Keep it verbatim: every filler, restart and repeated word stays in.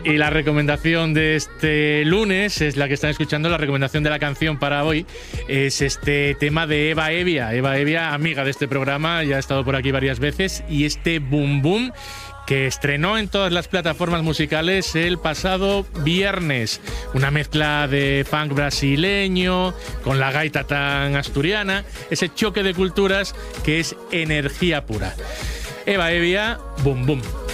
Y la recomendación de este lunes es la que están escuchando. La recomendación de la canción para hoy es este tema de Eva Evia. Eva Evia, amiga de este programa, ya ha estado por aquí varias veces. Y este Boom Boom, que estrenó en todas las plataformas musicales el pasado viernes. Una mezcla de funk brasileño con la gaita tan asturiana. Ese choque de culturas que es energía pura. Eva Evia, Boom Boom.